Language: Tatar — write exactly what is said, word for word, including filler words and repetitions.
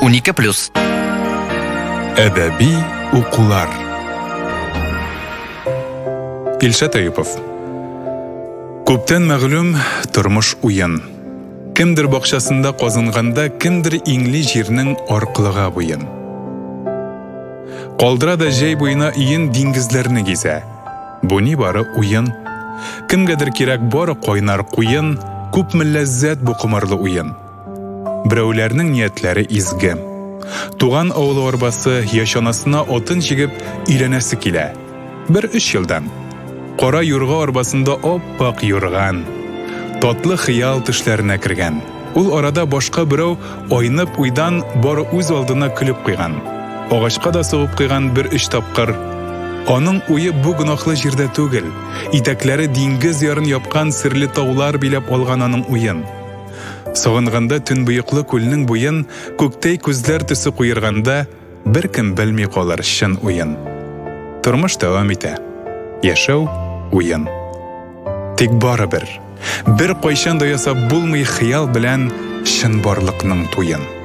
унике плюс. Әдәби укулар. Илшат Аюпов. Күптән мәгълүм тормыш уен. Кемдер бакчасында казынганда, кемдер иңли җирнең аркылыга буен. Калдыра да җәй буена иен диңгезләрне гизә. Бу ни бары уен. Кемгәдер кирәк бары кайнар куен, күпме ләззәт бу кымырлы уен. Берәүләрнең ниятләре изге. Туган авылы арбасы яшанасына отын җигеп өйрәнәсе килә. Бер өч елдан. Кара юрга арбасында оппак юрган. Татлы хыял төшләренә кергән. Ул арада башка берәү айнып уйдан бары үз алдына көлеп куйган. Агачка да сугып куйган бер өч тапкыр. Аның уе бу гынахлы җирдә түгел. Итәкләре диңгез ярын япкан серле таулар биләп алган аның уен. Сагынганда төнбуеклы күлнең буен, күктәй күзләр төсе куерганда, бер кем белми калыр чын уен. Тормыш дәвам итә. Яшәү уен. Тик барыбер, бер кайчан да ясап булмый хыял белән чын барлыкның туен.